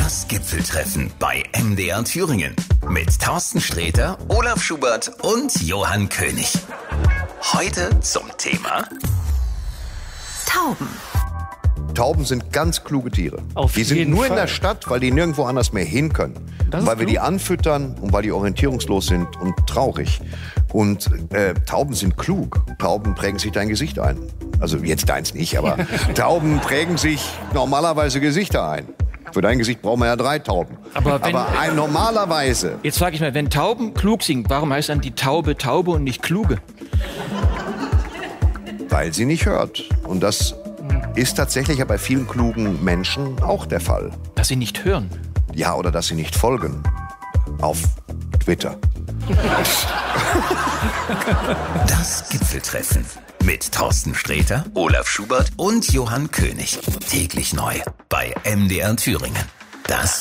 Das Gipfeltreffen bei MDR Thüringen mit Thorsten Sträter, Olaf Schubert und Johann König. Heute zum Thema Tauben. Tauben sind ganz kluge Tiere. Die sind nur in der Stadt, weil die nirgendwo anders mehr hin können. Weil wir die anfüttern und weil die orientierungslos sind und traurig. Und Tauben sind klug. Tauben prägen sich dein Gesicht ein. Also jetzt deins nicht, aber Tauben prägen sich normalerweise Gesichter ein. Für dein Gesicht brauchen wir ja 3 Tauben. Aber normalerweise. Jetzt frage ich mal, wenn Tauben klug sind, warum heißt dann die Taube Taube und nicht Kluge? Weil sie nicht hört. Und das ist tatsächlich ja bei vielen klugen Menschen auch der Fall. Dass sie nicht hören? Ja, oder dass sie nicht folgen. Auf Twitter. Das Gipfeltreffen mit Thorsten Sträter, Olaf Schubert und Johann König. Täglich neu bei MDR Thüringen. Das